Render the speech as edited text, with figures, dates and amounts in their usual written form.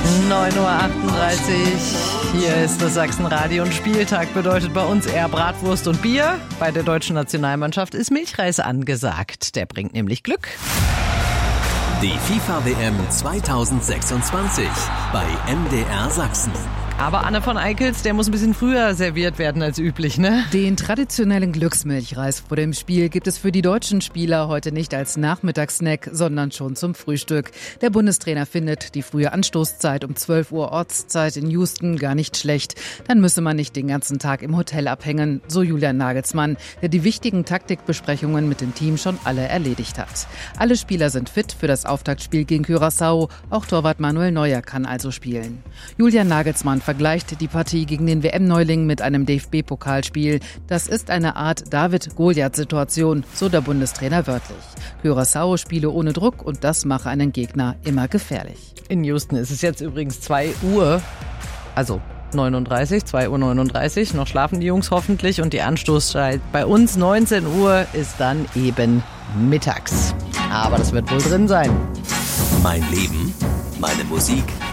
9:38 Uhr, hier ist das Sachsenradio und Spieltag bedeutet bei uns eher Bratwurst und Bier. Bei der deutschen Nationalmannschaft ist Milchreis angesagt, der bringt nämlich Glück. Die FIFA-WM 2026 bei MDR Sachsen. Aber Anne von Eickels, der muss ein bisschen früher serviert werden als üblich, ne? Den traditionellen Glücksmilchreis vor dem Spiel gibt es für die deutschen Spieler heute nicht als Nachmittagssnack, sondern schon zum Frühstück. Der Bundestrainer findet die frühe Anstoßzeit um 12 Uhr Ortszeit in Houston gar nicht schlecht. Dann müsse man nicht den ganzen Tag im Hotel abhängen, so Julian Nagelsmann, der die wichtigen Taktikbesprechungen mit dem Team schon alle erledigt hat. Alle Spieler sind fit für das Auftaktspiel gegen Curaçao. Auch Torwart Manuel Neuer kann also spielen. Julian Nagelsmann vergleicht die Partie gegen den WM-Neuling mit einem DFB-Pokalspiel. Das ist eine Art David-Goliath-Situation, so der Bundestrainer wörtlich. Curaçao spiele ohne Druck und das mache einen Gegner immer gefährlich. In Houston ist es jetzt übrigens 2 Uhr, also 2:39 Uhr, noch schlafen die Jungs hoffentlich und die Anstoßzeit bei uns 19 Uhr ist dann eben mittags. Aber das wird wohl drin sein. Mein Leben, meine Musik,